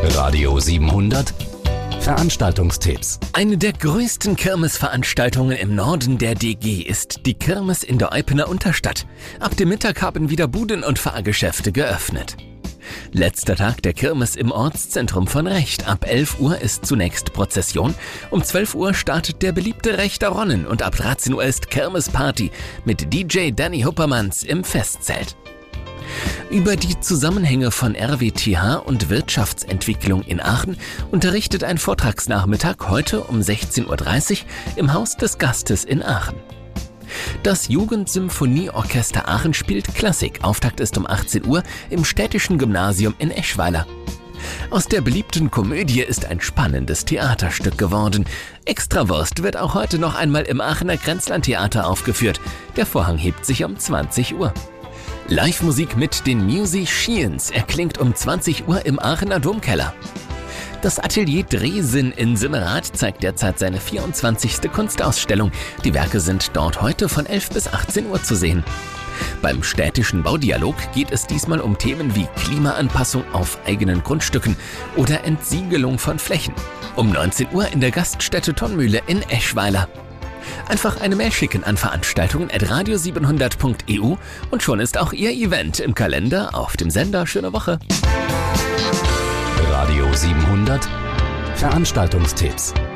Radio 700 Veranstaltungstipps. Eine der größten Kirmesveranstaltungen im Norden der DG ist die Kirmes in der Eupener Unterstadt. Ab dem Mittag haben wieder Buden und Fahrgeschäfte geöffnet. Letzter Tag der Kirmes im Ortszentrum von Recht. Ab 11 Uhr ist zunächst Prozession. Um 12 Uhr startet der beliebte Rechter Ronnen und ab 13 Uhr ist Kirmesparty mit DJ Danny Huppermanns im Festzelt. Über die Zusammenhänge von RWTH und Wirtschaftsentwicklung in Aachen unterrichtet ein Vortragsnachmittag heute um 16:30 Uhr im Haus des Gastes in Aachen. Das Jugendsymphonieorchester Aachen spielt Klassik. Auftakt ist um 18 Uhr im Städtischen Gymnasium in Eschweiler. Aus der beliebten Komödie ist ein spannendes Theaterstück geworden. Extrawurst wird auch heute noch einmal im Aachener Grenzlandtheater aufgeführt. Der Vorhang hebt sich um 20 Uhr. Live-Musik mit den Musicians erklingt um 20 Uhr im Aachener Domkeller. Das Atelier Drehsinn in Simmerath zeigt derzeit seine 24. Kunstausstellung. Die Werke sind dort heute von 11 bis 18 Uhr zu sehen. Beim städtischen Baudialog geht es diesmal um Themen wie Klimaanpassung auf eigenen Grundstücken oder Entsiegelung von Flächen. Um 19 Uhr in der Gaststätte Tonnmühle in Eschweiler. Einfach eine Mail schicken an veranstaltungen@radio700.eu und schon ist auch Ihr Event im Kalender auf dem Sender. Schöne Woche! Radio 700 Veranstaltungstipps.